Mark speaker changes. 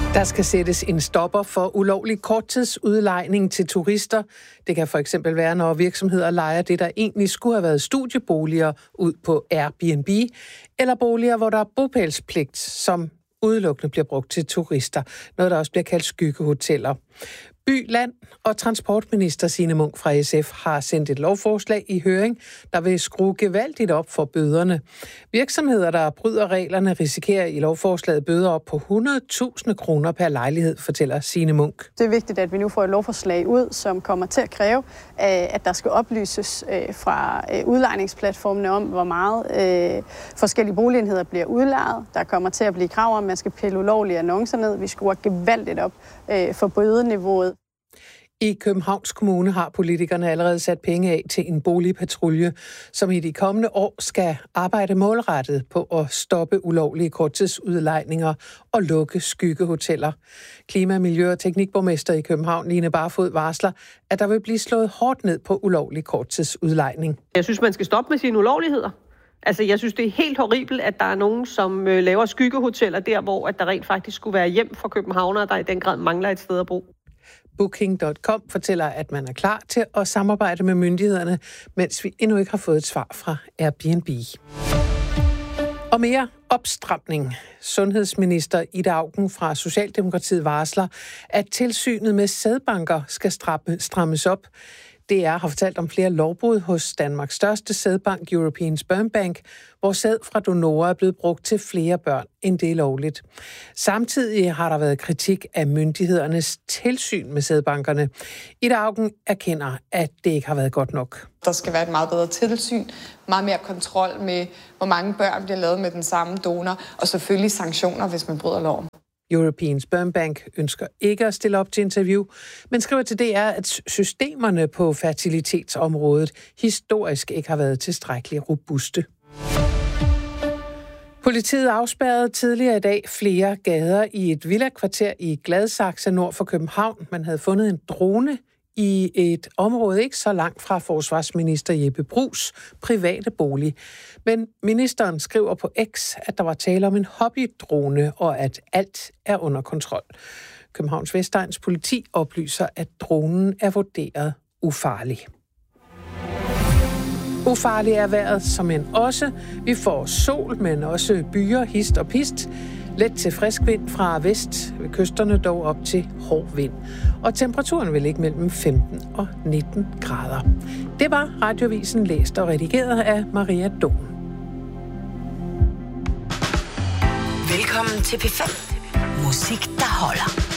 Speaker 1: Der skal sættes en stopper for ulovlig korttidsudlejning til turister. Det kan for eksempel være, når virksomheder lejer det, der egentlig skulle have været studieboliger ud på Airbnb, eller boliger, hvor der er bopælspligt, som udelukkende bliver brugt til turister. Noget, der også bliver kaldt skyggehoteller. By, Land og transportminister Signe Munk fra SF har sendt et lovforslag i høring, der vil skrue gevaldigt op for bøderne. Virksomheder, der bryder reglerne, risikerer i lovforslaget bøder op på 100.000 kroner per lejlighed, fortæller Signe Munk.
Speaker 2: Det er vigtigt, at vi nu får et lovforslag ud, som kommer til at kræve, at der skal oplyses fra udlejningsplatformene om, hvor meget forskellige boligenheder bliver udlejet. Der kommer til at blive krav om, at man skal pille ulovlige annoncer ned. Vi skruer gevaldigt op for bødeniveauet.
Speaker 1: I Københavns Kommune har politikerne allerede sat penge af til en boligpatrulje, som i de kommende år skal arbejde målrettet på at stoppe ulovlige korttidsudlejninger og lukke skyggehoteller. Klima-, Miljø- og Teknikborgmester i København, Line Barfod, varsler, at der vil blive slået hårdt ned på ulovlig korttidsudlejning.
Speaker 3: Jeg synes, man skal stoppe med sine ulovligheder. Altså, jeg synes, det er helt horribelt, at der er nogen, som laver skyggehoteller der, hvor at der rent faktisk skulle være hjem for københavnere, der i den grad mangler et sted at bo.
Speaker 1: Booking.com fortæller, at man er klar til at samarbejde med myndighederne, mens vi endnu ikke har fået et svar fra Airbnb. Og mere opstramning. Sundhedsminister Ida Auken fra Socialdemokratiet varsler, at tilsynet med sædbanker skal strammes op. DR har fortalt om flere lovbrud hos Danmarks største sædbank, European Sperm Bank, hvor sæd fra donorer er blevet brugt til flere børn, end det er lovligt. Samtidig har der været kritik af myndighedernes tilsyn med sædbankerne. Ida Auken erkender, at det ikke har været godt nok.
Speaker 4: Der skal være et meget bedre tilsyn, meget mere kontrol med, hvor mange børn bliver lavet med den samme donor, og selvfølgelig sanktioner, hvis man bryder loven.
Speaker 1: European Sperm Bank ønsker ikke at stille op til interview, men skriver til DR, at systemerne på fertilitetsområdet historisk ikke har været tilstrækkeligt robuste. Politiet afspærrede tidligere i dag flere gader i et villakvarter i Gladsaxe nord for København. Man havde fundet en drone i et område ikke så langt fra forsvarsminister Jeppe Brugs private bolig. Men ministeren skriver på X, at der var tale om en hobbydrone, og at alt er under kontrol. Københavns Vestegns politi oplyser, at dronen er vurderet ufarlig. Ufarlig er vejret, som end også. Vi får sol, men også byer, hist og pist. Let til frisk vind fra vest, ved kysterne dog op til hård vind. Og temperaturen vil ligge mellem 15 og 19 grader. Det var Radioavisen læst og redigeret af Maria Dohn.
Speaker 5: Velkommen til P5. Musik, der holder.